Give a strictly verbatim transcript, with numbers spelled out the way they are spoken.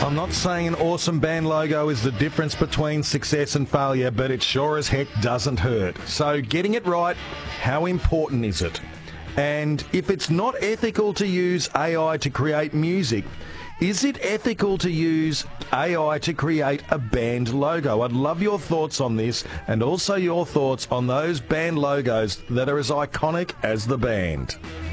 I'm not saying an awesome band logo is the difference between success and failure, but it sure as heck doesn't hurt. So getting it right, how important is it? And if it's not ethical to use A I to create music, is it ethical to use A I to create a band logo? I'd love your thoughts on this, and also your thoughts on those band logos that are as iconic as the band.